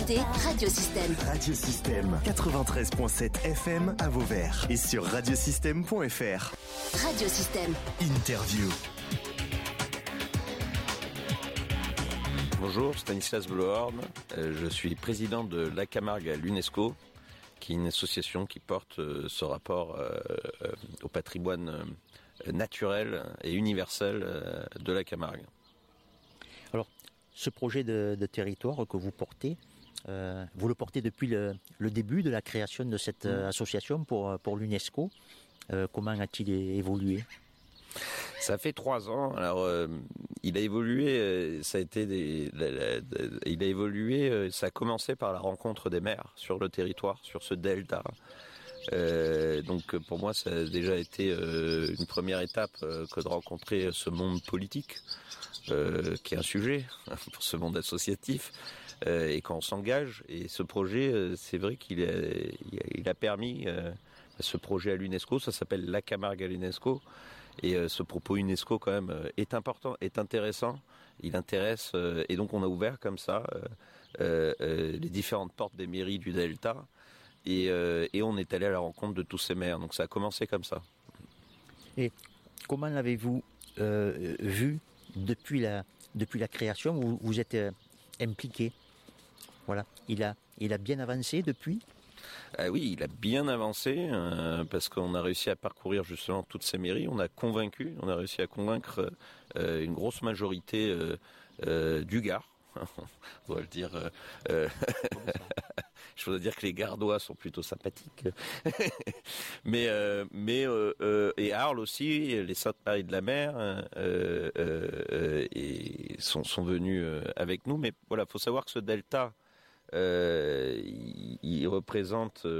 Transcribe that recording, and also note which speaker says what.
Speaker 1: écoutez Radio Système.
Speaker 2: Radio Système, 93.7 FM à Vauvert et sur radiosystème.fr.
Speaker 1: Radio Système.
Speaker 2: Interview.
Speaker 3: Bonjour, Stanislas Blohorn. Je suis président de La Camargue à l'UNESCO, qui est une association qui porte ce rapport au patrimoine naturel et universel de la Camargue.
Speaker 4: Alors, ce projet de territoire que vous portez, vous le portez depuis le début de la création de cette association pour l'UNESCO. Comment a-t-il évolué ?
Speaker 3: Ça fait 3 ans. Alors, il a évolué. Ça a commencé par la rencontre des maires sur le territoire, sur ce delta. Donc, pour moi, ça a déjà été une première étape que de rencontrer ce monde politique, qui est un sujet pour ce monde associatif. Et quand on s'engage, et ce projet, c'est vrai qu'il a permis ce projet à l'UNESCO. Ça s'appelle La Camargue à l'UNESCO. Et ce propos UNESCO quand même est important, est intéressant. Il intéresse et donc on a ouvert comme ça les différentes portes des mairies du Delta et on est allé à la rencontre de tous ces maires. Donc ça a commencé comme ça.
Speaker 4: Et comment l'avez-vous vu depuis la création où vous êtes impliqué ? Voilà, il a bien avancé depuis ?
Speaker 3: Ah oui, il a bien avancé parce qu'on a réussi à parcourir justement toutes ces mairies. On a réussi à convaincre une grosse majorité du Gard. On doit le dire. Je voudrais dire que les Gardois sont plutôt sympathiques, mais et Arles aussi, les Saintes-Maries de la Mer et sont venus avec nous. Mais voilà, faut savoir que ce delta. Il représente